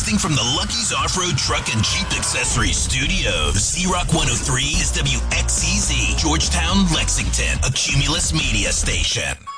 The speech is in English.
Broadcasting from the Lucky's Off-Road Truck and Jeep Accessories Studios. Z-Rock 103 is WXCZ, Georgetown, Lexington, a Cumulus media station.